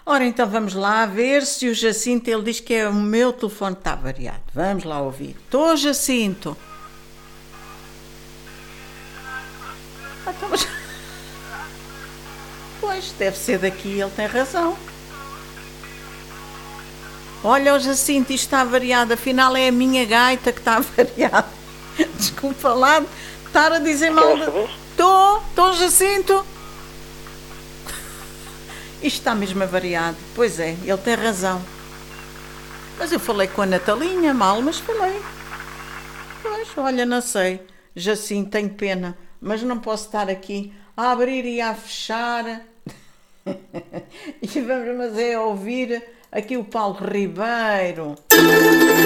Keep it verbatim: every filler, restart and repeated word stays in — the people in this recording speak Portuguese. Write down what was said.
Ora, então vamos lá ver se o Jacinto, ele diz que é o meu telefone está variado. Vamos lá ouvir. Estou, Jacinto. Ah, então, mas... Pois, deve ser daqui, ele tem razão. Olha, o Jacinto, isto está variado, afinal é a minha gaita que está variada. Desculpa lá estar a dizer mal. Estou, estou, Jacinto. Isto está mesmo avariado. Pois é, ele tem razão. Mas eu falei com a Natalinha, mal, mas falei. Pois, olha, não sei. Jacinto, tenho pena, mas não posso estar aqui a abrir e a fechar. E vamos, mas é ouvir aqui o Paulo Ribeiro.